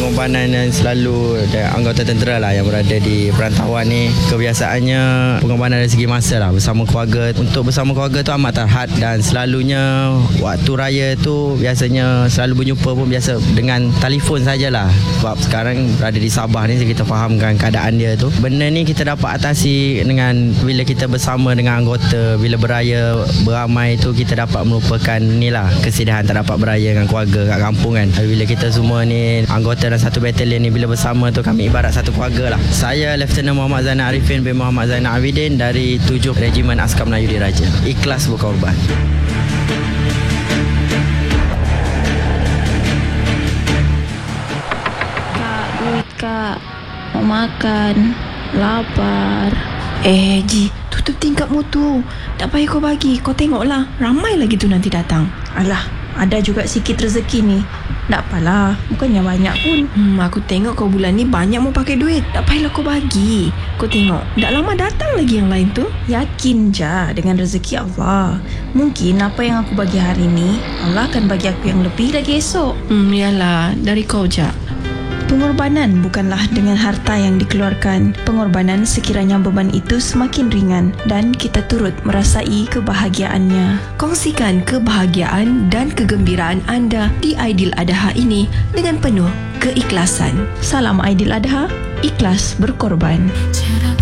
pengorbanan yang selalu anggota tentera lah yang berada di perantauan ni. Kebiasaannya pengorbanan dari segi masa lah bersama keluarga. Untuk bersama keluarga tu amat terhad, dan selalunya waktu raya tu biasanya selalu berjumpa pun biasa dengan telefon sajalah. Sebab sekarang berada di Sabah ni, kita fahamkan keadaan dia tu. Benda ni kita dapat atasi dengan bila kita bersama dengan anggota. Bila beraya beramai tu kita dapat melupakan ni lah, kesedihan tak dapat beraya dengan keluarga kat kampung kan. Bila kita semua ni anggota dalam satu batalion ni, bila bersama tu kami ibarat satu keluarga lah. Saya Lieutenant Muhammad Zainal Arifin bin Muhammad Zainal Abidin dari 7 Regimen Askar Melayu Diraja. Ikhlas berkorban. Kak, duit kak. Mau makan. Lapar. Ji, tutup tingkapmu tu. Tak payah kau bagi. Kau tengoklah, ramai lagi tu nanti datang. Alah, ada juga sikit rezeki ni. Tak apalah, bukannya banyak pun. Aku tengok kau bulan ni banyak mau pakai duit. Tak payahlah kau bagi. Kau tengok, tak lama datang lagi yang lain tu. Yakin je dengan rezeki Allah. Mungkin apa yang aku bagi hari ni, Allah akan bagi aku yang lebih lagi esok. Yalah, dari kau je. Pengorbanan bukanlah dengan harta yang dikeluarkan. Pengorbanan sekiranya beban itu semakin ringan dan kita turut merasai kebahagiaannya. Kongsikan kebahagiaan dan kegembiraan anda di Aidiladha ini dengan penuh keikhlasan. Salam Aidiladha, ikhlas berkorban.